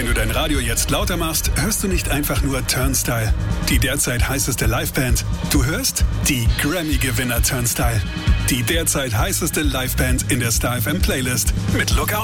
Wenn du dein Radio jetzt lauter machst, hörst du nicht einfach nur Turnstile, die derzeit heißeste Liveband. Du hörst die Grammy-Gewinner Turnstile, die derzeit heißeste Liveband in der Star FM Playlist mit Lookout.